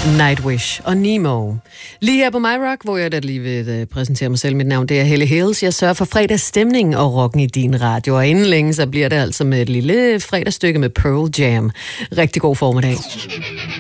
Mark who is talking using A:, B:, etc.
A: Nightwish og Nemo. Lige her på MyRock, hvor jeg da lige vil præsentere mig selv. Mit navn det er Helle Hills. Jeg sørger for fredagsstemning og rocken i din radio. Og inden længe, så bliver det altså med et lille fredagsstykke med Pearl Jam. Rigtig god formiddag.